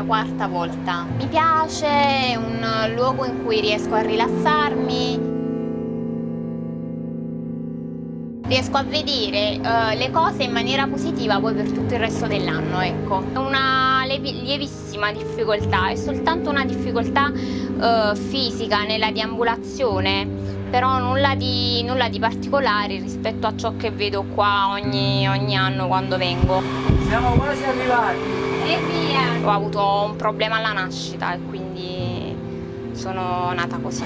quarta volta. Mi piace, è un luogo in cui riesco a rilassarmi. Riesco a vedere le cose in maniera positiva poi per tutto il resto dell'anno, ecco. Una lievissima difficoltà, è soltanto una difficoltà fisica nella deambulazione, però nulla di particolare rispetto a ciò che vedo qua ogni anno quando vengo. Siamo quasi arrivati! E via! Ho avuto un problema alla nascita e quindi sono nata così.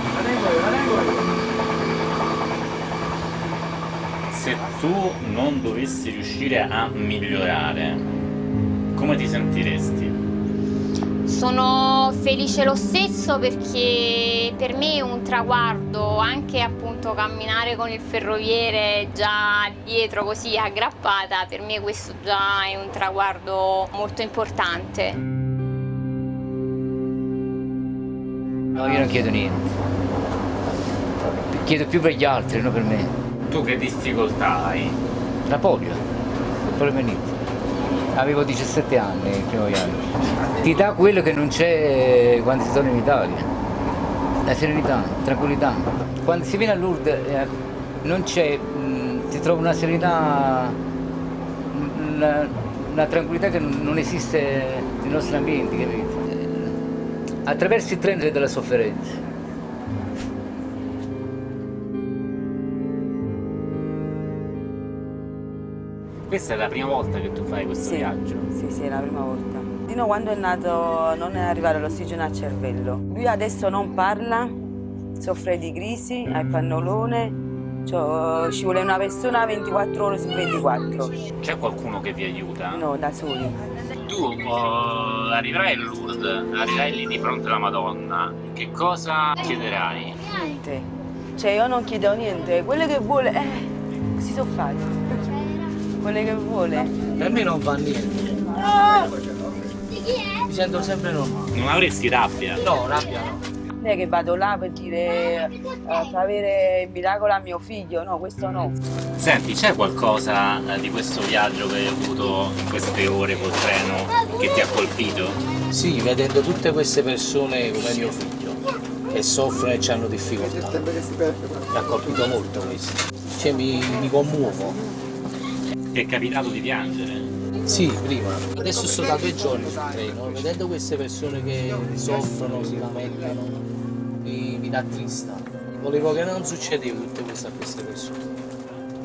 Se tu non dovessi riuscire a migliorare, come ti sentiresti? Sono felice lo stesso perché per me è un traguardo anche appunto camminare con il ferroviere già dietro così aggrappata, per me questo già è un traguardo molto importante. No, io non chiedo niente. Chiedo più per gli altri, non per me. Tu che difficoltà hai? La polio, per me niente. Avevo 17 anni il primo viaggio. Ti dà quello che non c'è quando si torna in Italia. La serenità, tranquillità. Quando si viene a Lourdes non c'è, si trova una serenità, una tranquillità che non esiste nei nostri ambienti, capito? Attraverso il treno della sofferenza. Questa è la prima volta che tu fai questo viaggio? Sì, è la prima volta. Dino quando è nato non è arrivato l'ossigeno al cervello. Lui adesso non parla, soffre di crisi, ha il pannolone, cioè, ci vuole una persona 24 ore su 24. C'è qualcuno che vi aiuta? No, da soli. Tu arriverai a Lourdes, arriverai lì di fronte alla Madonna, che cosa chiederai? Niente. Cioè io non chiedo niente, quello che vuole, così sono fatti. Quello che vuole. Per me non fa niente. Mi sento sempre normale. Non avresti rabbia? No, rabbia no. Non è che vado là per dire per avere il miracolo a mio figlio, no, questo no. Senti, c'è qualcosa di questo viaggio che hai avuto in queste ore col treno che ti ha colpito? Sì, vedendo tutte queste persone come mio figlio che soffrono e hanno difficoltà. Mi ha colpito molto questo. Cioè mi commuovo. Ti è capitato di piangere? Sì, prima. Adesso sto da 2 giorni sul treno, vedendo queste persone che soffrono, si lamentano, mi dà trista. Volevo che non succedeva tutte queste a queste persone.